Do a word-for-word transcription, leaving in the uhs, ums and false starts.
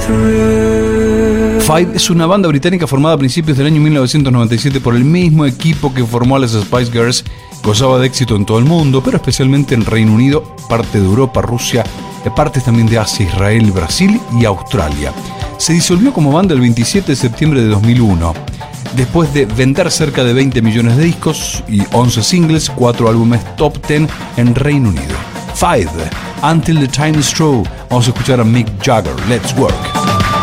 Five es una banda británica formada a principios del año mil novecientos noventa y siete por el mismo equipo que formó a las Spice Girls. Gozaba de éxito en todo el mundo, pero especialmente en Reino Unido, parte de Europa, Rusia, partes también de Asia, Israel, Brasil y Australia. Se disolvió como banda el veintisiete de septiembre de dos mil uno. Después de vender cerca de veinte millones de discos y once singles, cuatro álbumes top diez en Reino Unido. Five, Until the Time is Through. Vamos a escuchar a Mick Jagger, Let's Work.